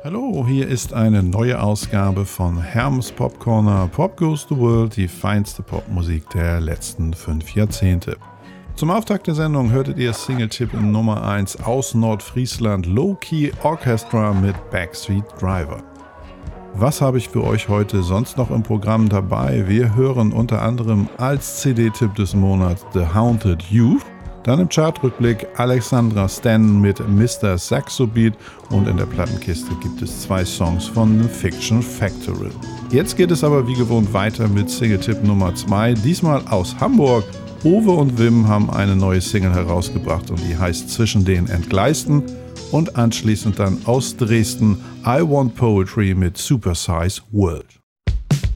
Hallo, hier ist eine neue Ausgabe von Herms Popcorner Pop Goes the World, die feinste Popmusik der letzten 5 Jahrzehnte. Zum Auftakt der Sendung hörtet ihr Single-Tipp Nummer 1 aus Nordfriesland, Low Key Orchestra mit Backstreet Driver. Was habe ich für euch heute sonst noch im Programm dabei? Wir hören unter anderem als CD-Tipp des Monats The Haunted Youth. Dann im Chartrückblick Alexandra Stan mit Mr. Saxo Beat und in der Plattenkiste gibt es 2 Songs von The Fiction Factory. Jetzt geht es aber wie gewohnt weiter mit Single-Tipp Nummer 2, diesmal aus Hamburg. Uwe und Wim haben eine neue Single herausgebracht und die heißt Zwischen den Entgleisten und anschließend dann aus Dresden I Want Poetry mit Supersize World.